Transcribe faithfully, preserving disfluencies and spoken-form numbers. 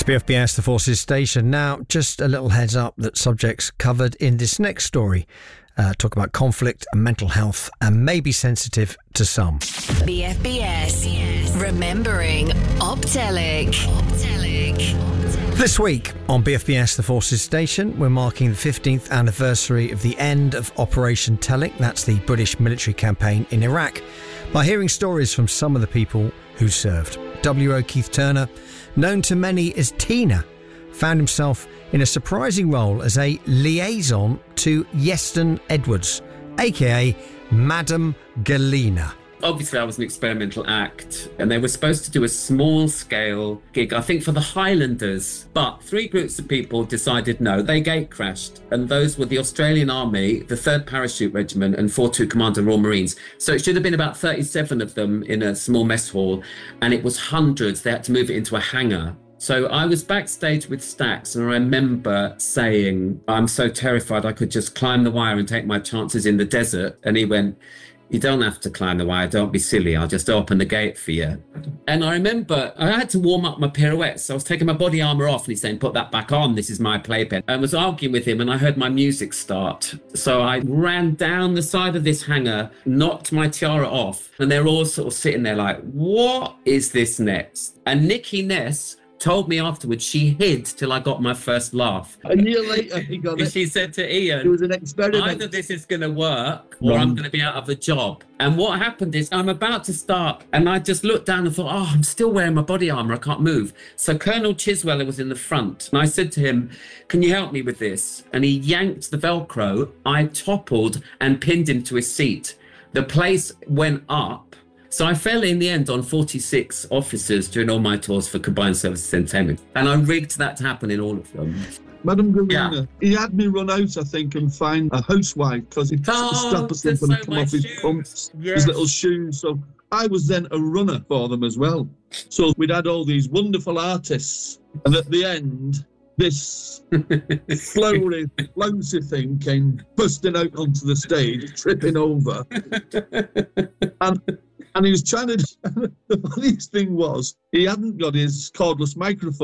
It's B F B S, the Forces Station. Now, just a little heads up that subjects covered in this next story uh, talk about conflict and mental health and may be sensitive to some. B F B S, remembering Optelic. Optelic. This week on B F B S, the Forces Station, we're marking the fifteenth anniversary of the end of Operation Telic, that's the British military campaign in Iraq, by hearing stories from some of the people who served. W O Keith Turner, known to many as Tina, found himself in a surprising role as a liaison to Yeston Edwards, aka Madame Galena. Obviously, I was an experimental act, and they were supposed to do a small-scale gig, I think, for the Highlanders. But three groups of people decided no, they gate crashed. And those were the Australian Army, the third Parachute Regiment, and four two Commander Royal Marines. So it should have been about thirty-seven of them in a small mess hall, and it was hundreds. They had to move it into a hangar. So I was backstage with Stax, and I remember saying, I'm so terrified I could just climb the wire and take my chances in the desert. And he went, you don't have to climb the wire, don't be silly, I'll just open the gate for you. And I remember I had to warm up my pirouettes. So I was taking my body armour off, and he's saying, put that back on, this is my playpen. I was arguing with him, and I heard my music start. So I ran down the side of this hangar, knocked my tiara off, and they're all sort of sitting there like, what is this next? And Nikki Ness told me afterwards she hid till I got my first laugh. A year later, he got it. She said to Ian, it was an experiment. Either this is going to work or I'm going to be out of a job. And what happened is I'm about to start, and I just looked down and thought, oh, I'm still wearing my body armour, I can't move. So Colonel Chisweller was in the front, and I said to him, can you help me with this? And he yanked the Velcro. I toppled and pinned him to his seat. The place went up. So I fell in the end on forty-six officers during all my tours for Combined Services Entertainment. And I rigged that to happen in all of them. Madame Galena, Yeah. he had me run out, I think, and find a housewife because he'd Oh, strap us up so and come my off his shoes. pumps, Yes. his little shoes. So I was then a runner for them as well. So we'd had all these wonderful artists. And at the end, this flowery, flouncy thing came busting out onto the stage, tripping over. and And he was trying to, the funniest thing was, he hadn't got his cordless microphone.